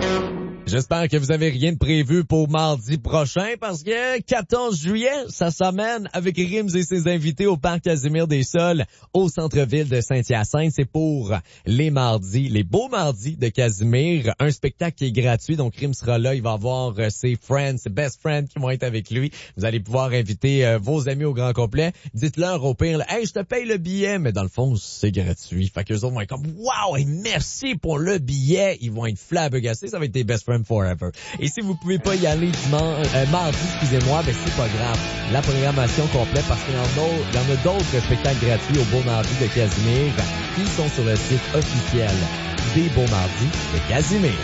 J'espère que vous avez rien de prévu pour mardi prochain parce que 14 juillet, ça s'amène avec Rims et ses invités au Parc Casimir des Sols au centre-ville de Saint-Hyacinthe. C'est pour les mardis, les beaux mardis de Casimir. Un spectacle qui est gratuit, donc Rims sera là. Il va avoir ses friends, ses best friends qui vont être avec lui. Vous allez pouvoir inviter vos amis au grand complet. Dites-leur au pire, « Hey, je te paye le billet », mais dans le fond, c'est gratuit. Fait qu'eux autres vont être comme « Wow, hey, merci pour le billet ». Ils vont être flabbergastés. Ça va être tes best friends forever. Et si vous pouvez pas y aller mardi, excusez-moi, ben c'est pas grave. La programmation complète parce qu'il y en a d'autres spectacles gratuits au Beau Mardi de Casimir qui sont sur le site officiel des Beaux Mardis de Casimir.